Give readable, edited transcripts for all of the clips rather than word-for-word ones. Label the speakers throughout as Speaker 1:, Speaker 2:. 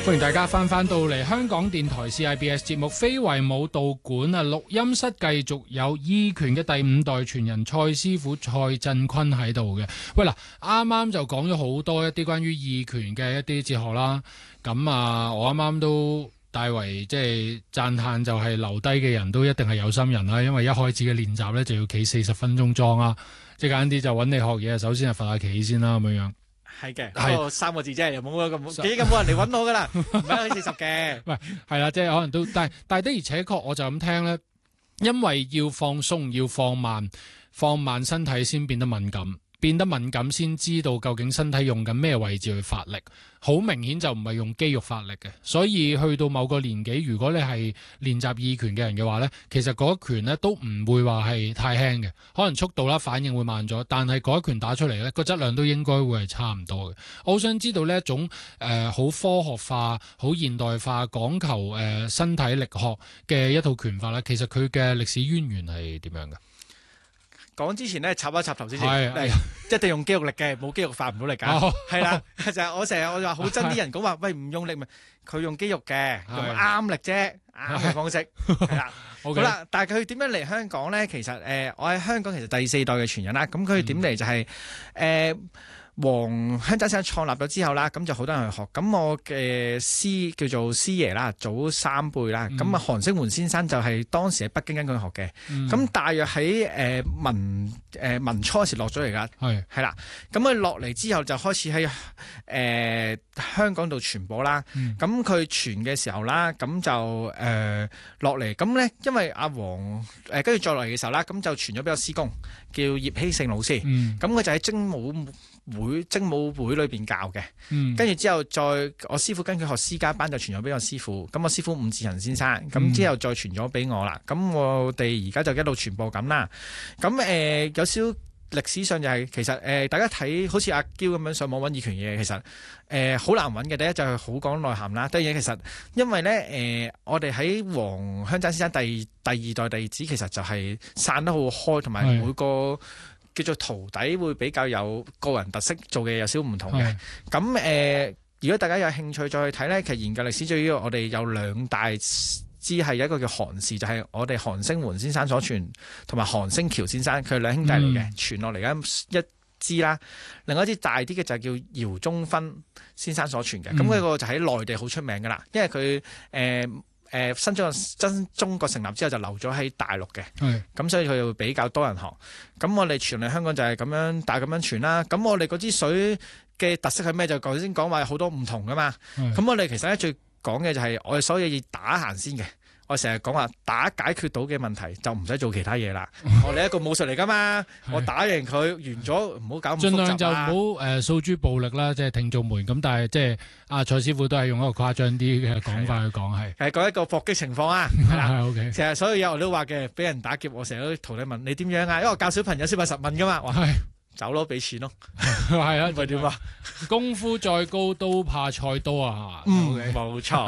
Speaker 1: 歡迎大家翻到嚟香港電台 CIBS 節目《非遺舞蹈館》啊！錄音室繼續有意拳嘅第5代傳人蔡師傅蔡振坤喺度嘅。喂嗱，啱啱就講咗好多一啲關於意拳嘅一啲哲學啦。咁啊，我啱啱都大為即係讚歎，就係留低嘅人都一定係有心人啦。因為一開始嘅練習咧就要企40分鐘裝啊，即係簡單啲就揾你學嘢，首先係罰下企先啦，咁樣。
Speaker 2: 係嘅，不過3個字啫，又冇咁幾咁冇人嚟揾我噶啦，唔係去40嘅。喂，
Speaker 1: 係啦，即係可能都，但係的而且確，我就咁聽咧，因為要放鬆，要放慢身體先變得敏感，變得敏感先知道究竟身體用緊咩位置去發力。好明顯就唔係用肌肉發力嘅，所以去到某個年紀，如果你係練習意拳嘅人嘅話呢，其實嗰一拳呢都唔會話係太輕嘅，可能速度啦反應會慢咗，但係嗰一拳打出嚟呢個質量都應該會係差唔多嘅。我好想知道呢一種好科學化、好現代化、講求身體力學嘅一套拳法呢，其實佢嘅歷史淵源係點樣嘅？
Speaker 2: 講之前咧插一插頭先，一定用肌肉力嘅，冇肌肉發唔到力㗎。係啦，就係我就話好憎啲人講話，喂唔用力咪佢用肌肉嘅，用啱力啫，啱嘅方式係啦。好啦，但係佢點樣嚟香港咧？其實我喺香港其實第4代嘅傳人啦。咁佢點嚟就係黃香澤先生創立咗之後啦，咁就好多人去學。咁我嘅叫做師爺啦，早3輩啦。咁韓星門先生就係當時喺北京跟佢學嘅。咁大約喺民初時落咗嚟㗎，係啦。咁佢落嚟之後就開始喺香港度傳播啦。咁佢傳嘅時候啦，咁就落嚟。咁咧，因為阿黃跟住再落嚟嘅時候啦，咁就傳咗俾我師公叫葉希勝老師。咁佢就喺精武會裏邊教嘅，跟住之後我師傅跟佢學私家班就傳咗俾我師傅，咁我師傅伍志恒先生，咁之後再傳咗俾我啦，咁我哋而家就一路傳播咁啦。咁有少歷史上就係其實大家睇好似阿嬌咁樣上網揾意拳嘢，其實好難揾嘅。第一就係好講內涵啦，第二嘢其實因為咧我哋喺黃香澤先生第2代弟子其實就係散得好開，同埋每個叫做徒弟會比較有個人特色，做嘅嘢有少少唔同嘅。咁如果大家有興趣再去睇呢，其實研究歷史最主要我哋有2大支係一個叫韓氏，就係、是、我哋韓星門先生所傳，同埋韓星橋先生，佢係2兄弟嚟嘅，傳落嚟嘅一支啦。另外一支大啲嘅就係叫姚宗勳先生所傳嘅。咁呢個就喺內地好出名噶啦，因為佢新中國成立之後就留咗喺大陸嘅，咁所以佢會比較多人學。咁我哋傳嚟香港就係咁樣，但係咁樣傳啦。咁我哋嗰支水嘅特色係咩？就頭先講話好多唔同噶嘛。咁我哋其實咧最講嘅就係我哋所有嘢打行先嘅。我成日講話打解決到嘅問題就唔使做其他嘢啦。我哋一個武術嚟噶嘛，我打贏佢完咗，唔好搞咁複雜。盡量就唔好
Speaker 1: 訴諸暴力啦，即係聽眾們咁。但係即係阿蔡師傅都係用一個誇張啲嘅講法去講，係
Speaker 2: 講一個搏擊情況啊。係啦
Speaker 1: ，OK。
Speaker 2: 成日所有人都話嘅，俾人打劫，我成日都徒弟問你點樣啊？因為我教小朋友小朋友實問噶嘛，話走咯，俾錢咯，
Speaker 1: 係啊，
Speaker 2: 咪點啊？
Speaker 1: 功夫再高都怕菜多啊！
Speaker 2: 冇錯。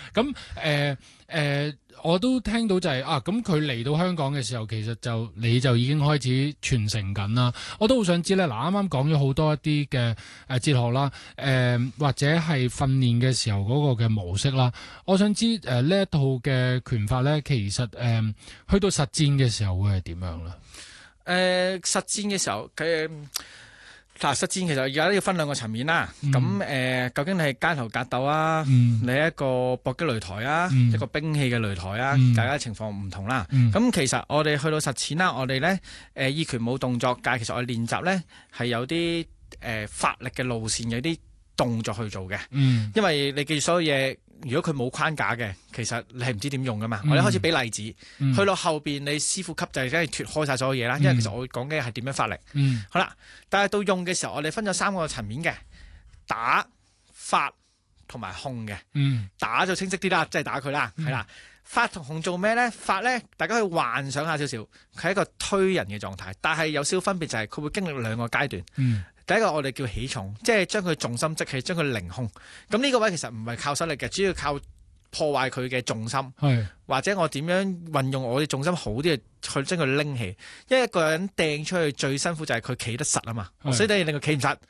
Speaker 1: 咁我都聽到就係咁佢嚟到香港嘅時候，其實你就已經開始傳承緊啦。我都好想知咧，啱啱講咗好多一啲嘅哲學啦，或者係訓練嘅時候嗰個嘅模式啦。我想知呢一套嘅拳法咧，其實去到實戰嘅時候會係點樣咧？
Speaker 2: 實戰嘅時候，實戰其實而家都要分2個層面啦。咁究竟你係街頭格鬥啊，你係一個搏擊擂台啊，一個兵器嘅擂台啊，大家情況唔同啦。咁其實我哋去到實踐啦，我哋咧意拳冇動作，但係其實我哋練習咧係有啲發力嘅路線，有啲動作去做嘅。因為你記住所有嘢。如果佢冇框架嘅，其實你係唔知點用噶嘛。我哋開始俾例子，去到後邊你師傅級就梗係脫開晒所有嘢啦。因為其實我講嘅係點樣發力。好啦，但係到用嘅時候，我哋分咗3個層面嘅，打、發同埋控嘅。打就清晰啲啦，即係打佢啦，係啦。發同控做咩咧？發咧，大家可以幻想下少少，佢係一個推人嘅狀態，但係有少少分別就係佢會經歷2個階段。第一個我哋叫起重，即係將佢重心即起，將佢凌空。咁呢個位其實唔係靠實力嘅，主要靠破壞佢嘅重心，或者我點樣運用我哋重心好啲去將佢拎起。因為一個人掟出去最辛苦就係佢企得實啊嘛，所以你令佢企唔實。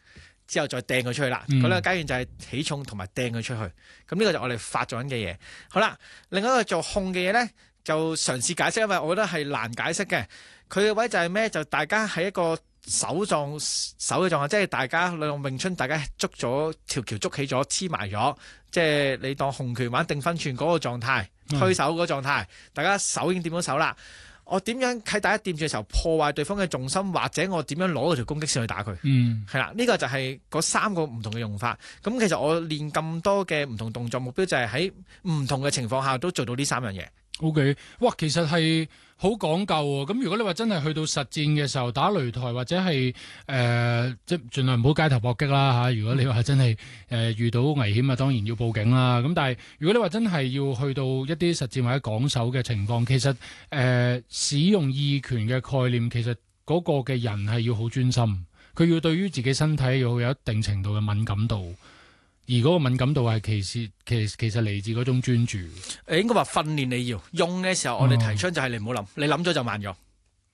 Speaker 2: 之後再掟佢出去啦。嗰兩個階段就係起重同埋掟佢出去。咁呢個就我哋發作緊嘅嘢。好啦，另外一個做控嘅嘢咧，就嘗試解釋，因為我覺得係難解釋嘅。佢嘅位就係咩？就大家喺一個手嘅狀態，即係大家你用詠春，大家捉咗條橋捉起咗，黐埋咗，即係你當洪拳玩定分寸嗰個狀態，推手嗰個狀態，大家手已經掂到手啦。我點樣喺大家掂住嘅時候破壞對方嘅重心，或者我點樣攞到條攻擊線去打佢？係啦，呢個就係嗰三個唔同嘅用法。咁其實我練咁多嘅唔同動作，目標就係喺唔同嘅情況下都做到呢三樣嘢。
Speaker 1: O.K. 哇，其實係好講究喎。咁如果你話真係去到實戰嘅時候打擂台，或者係即係盡量唔好街頭搏擊啦嚇。如果你話真係遇到危險啊，當然要報警啦。咁但係如果你話真係要去到一啲實戰或者講手嘅情況，其實使用意拳嘅概念，其實嗰個嘅人係要好專心，佢要對於自己身體要有一定程度嘅敏感度。而嗰個敏感度係其實嚟自嗰種專注。
Speaker 2: 應該話訓練你要用嘅時候，我哋提倡就係你唔好諗，你諗咗就慢咗。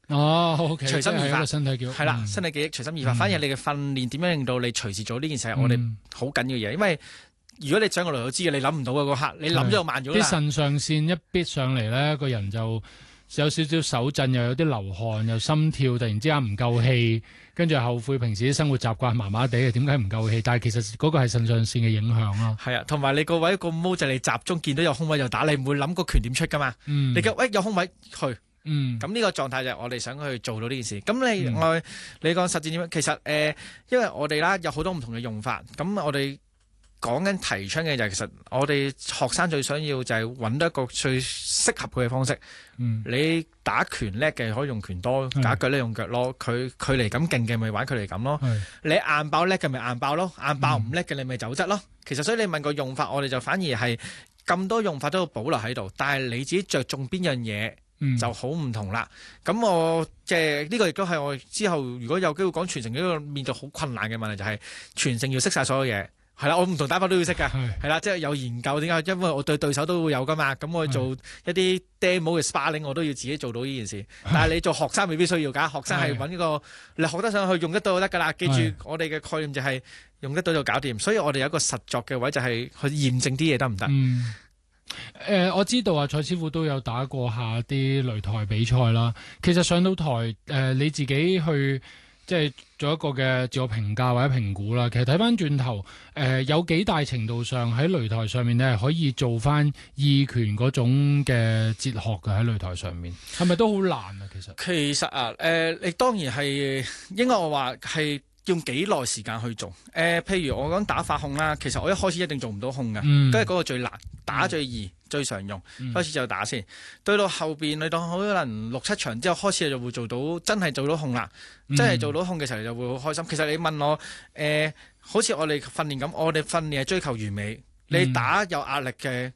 Speaker 1: OK，
Speaker 2: 隨心而發，
Speaker 1: 身體記憶係啦，
Speaker 2: 身體記憶隨心而發。反而你嘅訓練點樣令到你隨時做呢件事，我哋好緊要嘅嘢。因為如果你上個擂台知嘅，你諗唔到嘅嗰刻，你諗咗就慢咗啦。啲
Speaker 1: 腎上腺一逼上嚟咧，個人就有少少手震，又有啲流汗，又心跳，突然之間唔夠氣。跟住後悔平時啲生活習慣麻麻地嘅，點解唔夠氣？但係其實嗰個係腎上腺嘅影響咯。
Speaker 2: 係啊，同埋你個位個毛就係你集中見到有空位就打，你唔會諗個拳點出噶嘛。你嘅有空位去。咁呢個狀態就係我哋想去做到呢件事。咁另外你講實戰點樣？其實因為我哋啦有好多唔同嘅用法。咁我哋講緊提倡嘅就係其實我哋學生最想要就係揾到一個最適合佢嘅方式。你打拳叻嘅可以用拳多，打腳咧用腳咯。佢距離咁勁嘅咪玩距離咁咯。你硬爆叻嘅咪硬爆咯，硬爆唔叻嘅你咪走質咯。其實所以你問個用法，我哋就反而係咁多用法都要保留喺度，但係你自己着重邊樣嘢就好唔同啦。咁我即係呢個亦都係我之後如果有機會講傳承呢個面對好困難嘅問題，就係傳承要識晒所有嘢。係啦，我唔同打法都要識㗎。係啦，即係有研究點解？因為我對手都會有㗎嘛。咁我做一啲 demo 嘅 sparring，我都要自己做到呢件事。但係你做學生未必需要㗎。學生係揾呢個你學得上去用得到就得㗎啦。記住我哋嘅概念就係用得到就搞掂。所以我哋有一個實作嘅位就係去驗證啲嘢得唔得？
Speaker 1: 我知道啊，蔡師傅都有打過下啲擂台比賽啦。其實上到台你自己去即係做一個嘅自我評價或者評估啦。其實睇翻轉頭，有幾大程度上喺擂台上面咧，可以做翻意拳嗰種嘅哲學嘅喺擂台上面，係咪都好難啊？
Speaker 2: 其實啊，你當然係應該我話係用幾耐時間去做。譬如我講打法控啦，其實我一開始一定做唔到控嘅，跟住嗰個最難，打最易。最常用，開始就打先。對到後邊，你當可能6-7場之後開始就會做到，真係做到控啦。真係做到控嘅時候就會好開心。其實你問我，好似我哋訓練咁，我哋訓練係追求完美。你打有壓力嘅